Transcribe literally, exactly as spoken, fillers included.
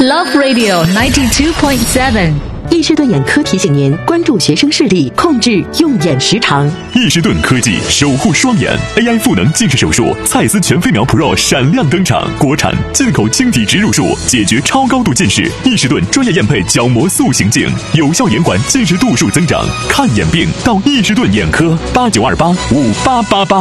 Love Radio ninety two point seven。 易士顿眼科提醒您关注学生视力，控制用眼时长。 易士顿科技守护双眼 A I 赋能近视手术，蔡司全飞秒 Pro 闪亮登场，国产进口晶体植入术，解决超高度近视。易士顿专业验配角膜塑形镜，有效延缓近视度数增长。看眼病到易士顿眼科，八九二八五八八八。